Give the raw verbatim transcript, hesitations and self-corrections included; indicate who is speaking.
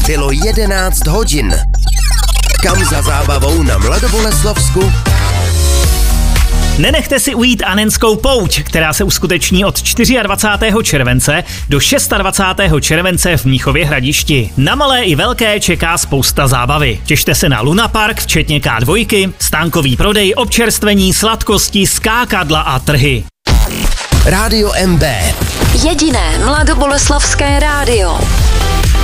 Speaker 1: Bylo jedenáct hodin. Kam za zábavou na Mladoboleslovsku?
Speaker 2: Nenechte si ujít Anenskou pouť, která se uskuteční od dvacátého čtvrtého července do dvacátého šestého července v Mnichově Hradišti. Na malé i velké čeká spousta zábavy. Těšte se na Luna Park, včetně ká dva, stánkový prodej, občerstvení, sladkosti, skákadla a trhy.
Speaker 1: Rádio M B.
Speaker 3: Jediné mladoboleslavské rádio.